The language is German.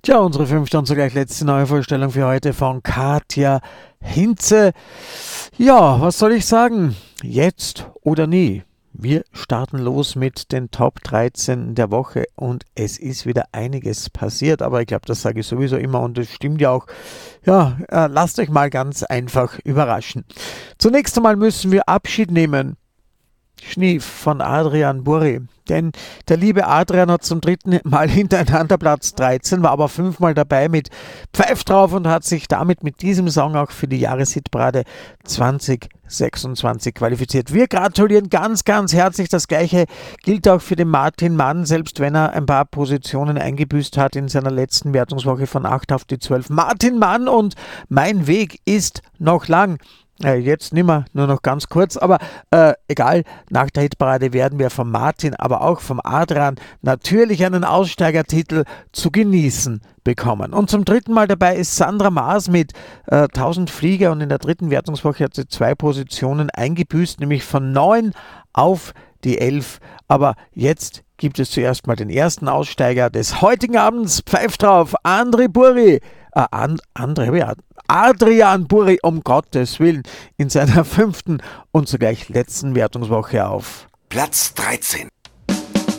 Tja, unsere fünfte und zugleich letzte neue Vorstellung für heute von Katja Hinze. Ja, was soll ich sagen? Jetzt oder nie. Wir starten los mit den Top 13 der Woche und es ist wieder einiges passiert, aber ich glaube, das sage ich sowieso immer und das stimmt ja auch. Ja, lasst euch mal ganz einfach überraschen. Zunächst einmal müssen wir Abschied nehmen. Schnief von Adrian Burri. Denn der liebe Adrian hat zum dritten Mal hintereinander Platz 13, war aber 5-mal dabei mit Pfeif drauf und hat sich damit mit diesem Song auch für die Jahreshitparade 2026 qualifiziert. Wir gratulieren ganz, ganz herzlich. Das gleiche gilt auch für den Martin Mann, selbst wenn er ein paar Positionen eingebüßt hat in seiner letzten Wertungswoche von 8 auf die 12. Martin Mann und Mein Weg ist noch lang. Jetzt nimmer, nur noch ganz kurz, aber egal, nach der Hitparade werden wir vom Martin, aber auch vom Adrian natürlich einen Aussteigertitel zu genießen bekommen. Und zum dritten Mal dabei ist Sandra Maas mit 1000 Flieger und in der dritten Wertungswoche hat sie 2 Positionen eingebüßt, nämlich von 9 auf die 11. Aber jetzt gibt es zuerst mal den ersten Aussteiger des heutigen Abends. Pfeift drauf, Adrian Burri, um Gottes Willen, in seiner 5. und zugleich letzten Wertungswoche auf Platz 13.